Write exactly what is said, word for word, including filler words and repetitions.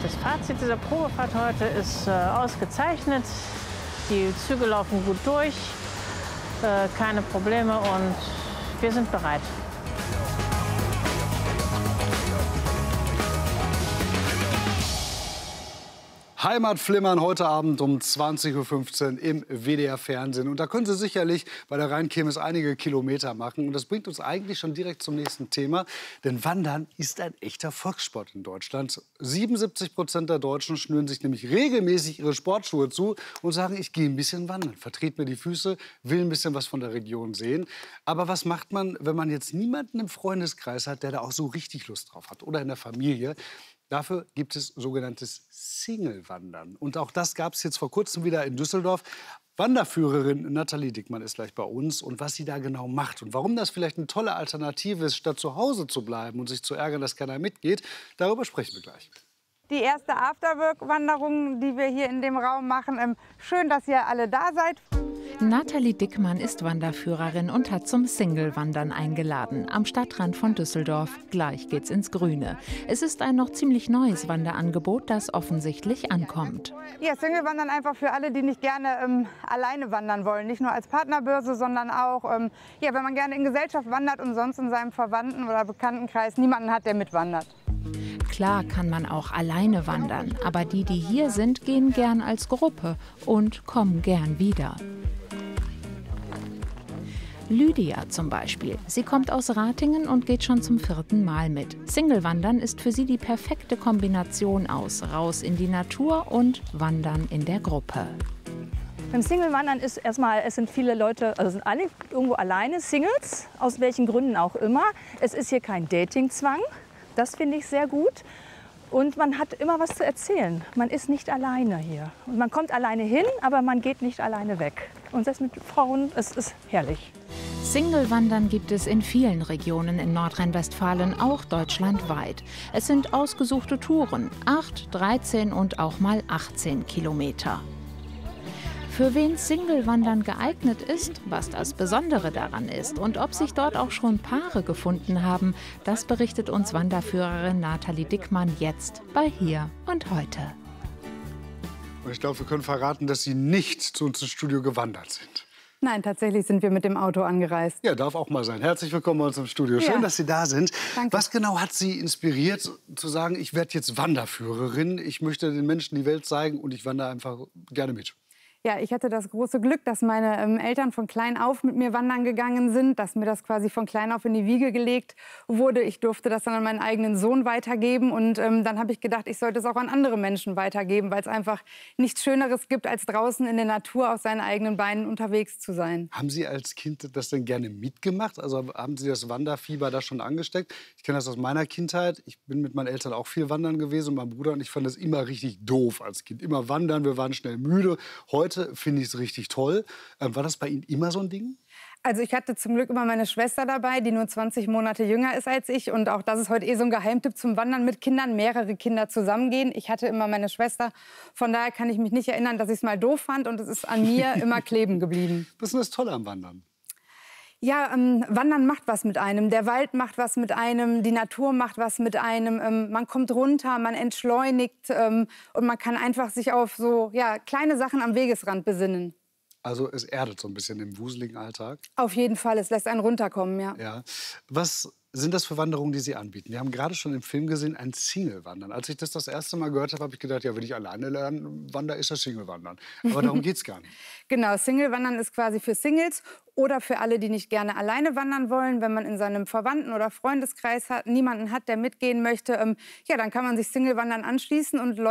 Das Fazit dieser Probefahrt heute ist äh, ausgezeichnet. Die Züge laufen gut durch, äh, keine Probleme und wir sind bereit. Heimatflimmern heute Abend um zwanzig Uhr fünfzehn im W D R-Fernsehen. Und da können Sie sicherlich bei der Rheinkirmes einige Kilometer machen. Und das bringt uns eigentlich schon direkt zum nächsten Thema. Denn Wandern ist ein echter Volkssport in Deutschland. siebenundsiebzig Prozent der Deutschen schnüren sich nämlich regelmäßig ihre Sportschuhe zu und sagen, ich gehe ein bisschen wandern, vertrete mir die Füße, will ein bisschen was von der Region sehen. Aber was macht man, wenn man jetzt niemanden im Freundeskreis hat, der da auch so richtig Lust drauf hat oder in der Familie? Dafür gibt es sogenanntes Single-Wandern. Und auch das gab es jetzt vor kurzem wieder in Düsseldorf. Wanderführerin Nathalie Dickmann ist gleich bei uns. Und was sie da genau macht und warum das vielleicht eine tolle Alternative ist, statt zu Hause zu bleiben und sich zu ärgern, dass keiner mitgeht, darüber sprechen wir gleich. Die erste Afterwork-Wanderung, die wir hier in dem Raum machen. Schön, dass ihr alle da seid. Nathalie Dickmann ist Wanderführerin und hat zum Single-Wandern eingeladen. Am Stadtrand von Düsseldorf. Gleich geht's ins Grüne. Es ist ein noch ziemlich neues Wanderangebot, das offensichtlich ankommt. Ja, Single-Wandern einfach für alle, die nicht gerne ähm, alleine wandern wollen. Nicht nur als Partnerbörse, sondern auch, ähm, ja, wenn man gerne in Gesellschaft wandert und sonst in seinem Verwandten- oder Bekanntenkreis niemanden hat, der mitwandert. Klar kann man auch alleine wandern, aber die, die hier sind, gehen gern als Gruppe und kommen gern wieder. Lydia zum Beispiel. Sie kommt aus Ratingen und geht schon zum vierten Mal mit. Single-Wandern ist für sie die perfekte Kombination aus raus in die Natur und Wandern in der Gruppe. Beim Single-Wandern ist erstmal, es sind viele Leute, also sind alle irgendwo alleine, Singles, aus welchen Gründen auch immer. Es ist hier kein Dating-Zwang, das finde ich sehr gut. Und man hat immer was zu erzählen. Man ist nicht alleine hier. Und man kommt alleine hin, aber man geht nicht alleine weg. Und das mit Frauen, es ist herrlich. Single-Wandern gibt es in vielen Regionen in Nordrhein-Westfalen, auch deutschlandweit. Es sind ausgesuchte Touren, acht, dreizehn und auch mal achtzehn Kilometer. Für wen Single-Wandern geeignet ist, was das Besondere daran ist und ob sich dort auch schon Paare gefunden haben, das berichtet uns Wanderführerin Nathalie Dickmann jetzt bei Hier und Heute. Und ich glaube, wir können verraten, dass Sie nicht zu uns ins Studio gewandert sind. Nein, tatsächlich sind wir mit dem Auto angereist. Ja, darf auch mal sein. Herzlich willkommen bei uns im Studio. Schön, ja. dass Sie da sind. Danke. Was genau hat Sie inspiriert, zu sagen, ich werde jetzt Wanderführerin, ich möchte den Menschen die Welt zeigen und ich wandere einfach gerne mit? Ja, ich hatte das große Glück, dass meine ähm, Eltern von klein auf mit mir wandern gegangen sind, dass mir das quasi von klein auf in die Wiege gelegt wurde. Ich durfte das dann an meinen eigenen Sohn weitergeben und ähm, dann habe ich gedacht, ich sollte es auch an andere Menschen weitergeben, weil es einfach nichts Schöneres gibt, als draußen in der Natur auf seinen eigenen Beinen unterwegs zu sein. Haben Sie als Kind das denn gerne mitgemacht? Also haben Sie das Wanderfieber da schon angesteckt? Ich kenne das aus meiner Kindheit. Ich bin mit meinen Eltern auch viel wandern gewesen und mein Bruder und ich fanden das immer richtig doof als Kind. Immer wandern, wir waren schnell müde. Heute finde ich es richtig toll. Ähm, war das bei Ihnen immer so ein Ding? Also ich hatte zum Glück immer meine Schwester dabei, die nur zwanzig Monate jünger ist als ich. Und auch das ist heute eh so ein Geheimtipp zum Wandern mit Kindern, mehrere Kinder zusammengehen. Ich hatte immer meine Schwester, von daher kann ich mich nicht erinnern, dass ich es mal doof fand. Und es ist an mir immer kleben geblieben. Was ist denn das Tolle am Wandern? Ja, ähm, Wandern macht was mit einem. Der Wald macht was mit einem, die Natur macht was mit einem. Ähm, man kommt runter, man entschleunigt ähm, und man kann einfach sich auf so ja, kleine Sachen am Wegesrand besinnen. Also es erdet so ein bisschen im wuseligen Alltag? Auf jeden Fall, es lässt einen runterkommen, ja. Ja. Was sind das für Wanderungen, die Sie anbieten? Wir haben gerade schon im Film gesehen, ein Single-Wandern. Als ich das das erste Mal gehört habe, habe ich gedacht, ja, wenn ich alleine lernen wandere, ist das Single-Wandern. Aber darum geht es gar nicht. Genau, Single-Wandern ist quasi für Singles oder für alle, die nicht gerne alleine wandern wollen. Wenn man in seinem Verwandten- oder Freundeskreis hat, niemanden hat, der mitgehen möchte, ähm, ja, dann kann man sich Single-Wandern anschließen und